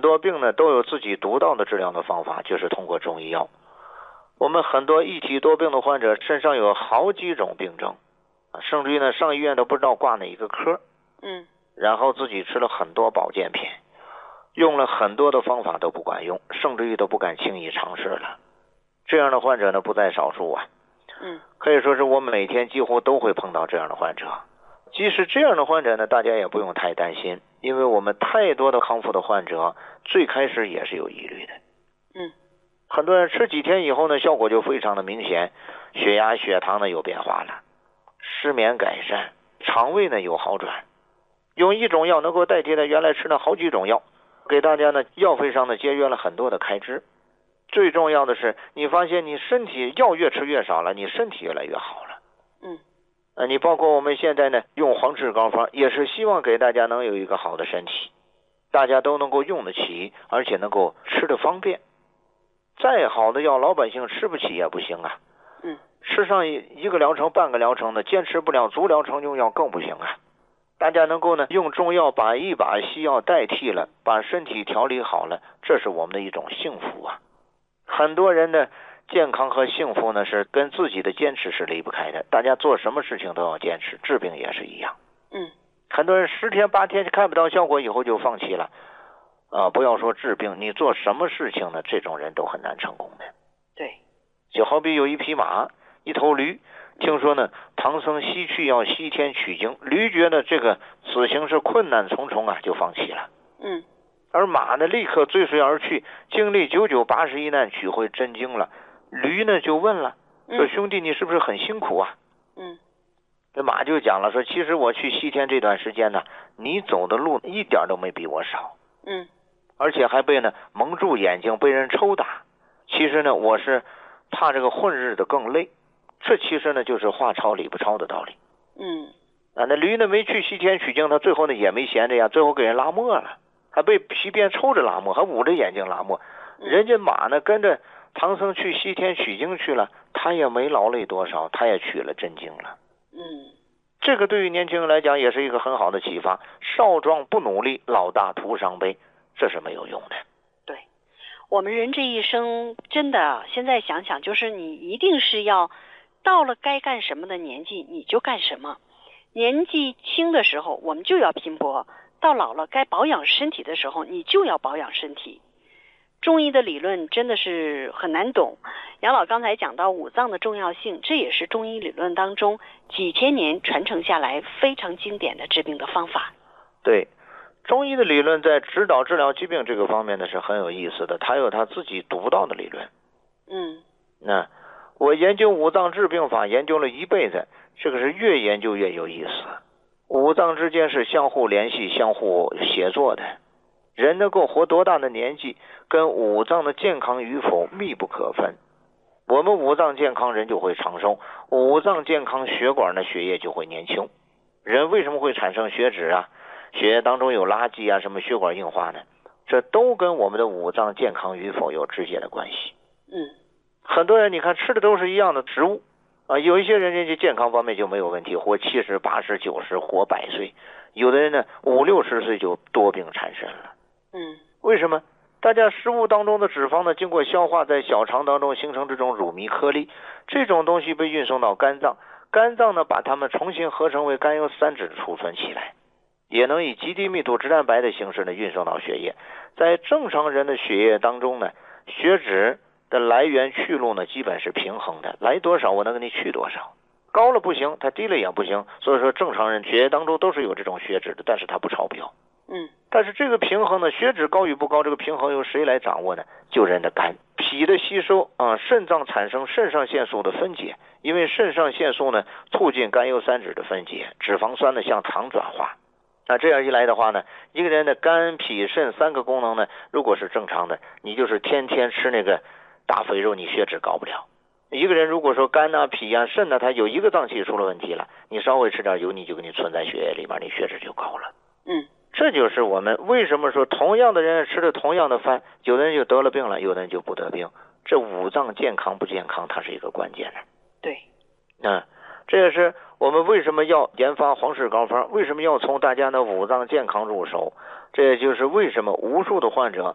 多病呢都有自己独到的治疗的方法，就是通过中医药。我们很多一体多病的患者身上有好几种病症，甚至于呢上医院都不知道挂哪一个科。然后自己吃了很多保健品，用了很多的方法都不管用，甚至于都不敢轻易尝试了。这样的患者呢不在少数啊。可以说是我每天几乎都会碰到这样的患者。即使这样的患者呢，大家也不用太担心，因为我们太多的康复的患者最开始也是有疑虑的。很多人吃几天以后呢，效果就非常的明显，血压血糖呢有变化了，失眠改善，肠胃呢有好转。用一种药能够代替的原来吃了好几种药，给大家呢药费上呢节约了很多的开支。最重要的是，你发现你身体药越吃越少了，你身体越来越好了。你包括我们现在呢用黄氏膏方，也是希望给大家能有一个好的身体，大家都能够用得起，而且能够吃得方便。再好的药老百姓吃不起也不行啊。吃上一个疗程半个疗程的，坚持不了足疗程用药更不行啊。大家能够呢用中药把一把西药代替了，把身体调理好了，这是我们的一种幸福啊。很多人的健康和幸福呢是跟自己的坚持是离不开的，大家做什么事情都要坚持，治病也是一样。很多人10天8天看不到效果以后就放弃了不要说治病，你做什么事情呢，这种人都很难成功的。 对， 就好比有一匹马，一头驴，听说呢唐僧西去要西天取经，驴觉得这个此行是困难重重啊，就放弃了。而马呢立刻追随而去，经历9981难取回真经了。驴呢就问了，说兄弟你是不是很辛苦啊？这马就讲了，说其实我去西天这段时间呢，你走的路一点都没比我少。而且还被呢蒙住眼睛，被人抽打。其实呢我是怕这个混日子更累，这其实呢就是话糙理不糙的道理。那驴呢没去西天取经，他最后呢也没闲着呀，最后给人拉磨了，还被皮鞭抽着拉磨，还捂着眼睛拉磨。人家马呢跟着唐僧去西天取经去了，他也没劳累多少，他也取了真经了。这个对于年轻人来讲也是一个很好的启发，少壮不努力，老大徒伤悲，这是没有用的。 对，我们人这一生真的现在想想，就是你一定是要到了该干什么的年纪你就干什么，年纪轻的时候我们就要拼搏，到老了该保养身体的时候你就要保养身体。中医的理论真的是很难懂，杨老刚才讲到五脏的重要性，这也是中医理论当中几千年传承下来非常经典的治病的方法。 对，中医的理论在指导治疗疾病这个方面呢是很有意思的，它有它自己独到的理论。那我研究五脏治病法研究了一辈子，这个是越研究越有意思。五脏之间是相互联系相互协作的，人能够活多大的年纪跟五脏的健康与否密不可分。我们五脏健康人就会长寿，五脏健康血管的血液就会年轻。人为什么会产生血脂啊，血液当中有垃圾啊，什么血管硬化呢？这都跟我们的五脏健康与否有直接的关系。很多人你看吃的都是一样的植物有一些人家健康方面就没有问题，活70、80、90，活100岁。有的人呢50、60岁就多病缠身了。为什么？大家食物当中的脂肪呢经过消化，在小肠当中形成这种乳糜颗粒，这种东西被运送到肝脏，肝脏呢把它们重新合成为甘油三酯储存起来，也能以极低密度脂蛋白的形式呢运送到血液。在正常人的血液当中呢，血脂的来源去路呢基本是平衡的，来多少我能给你去多少，高了不行，它低了也不行。所以说正常人血液当中都是有这种血脂的，但是它不超标。但是这个平衡呢，血脂高与不高，这个平衡由谁来掌握呢？就人的肝。脾的吸收肾脏产生肾上腺素的分解，因为肾上腺素呢促进甘油三酯的分解，脂肪酸呢向糖转化。这样一来的话呢，一个人的肝脾肾3个功能呢如果是正常的，你就是天天吃那个大肥肉，你血脂高不了。一个人如果说肝啊脾啊肾呢，它有一个脏器出了问题了，你稍微吃点油腻就给你存在血液里面，你血脂就高了。这就是我们为什么说同样的人吃的同样的饭，有的人就得了病了，有的人就不得病。这五脏健康不健康它是一个关键的。 对， 这也是我们为什么要研发黄氏膏方，为什么要从大家的五脏健康入手。这也就是为什么无数的患者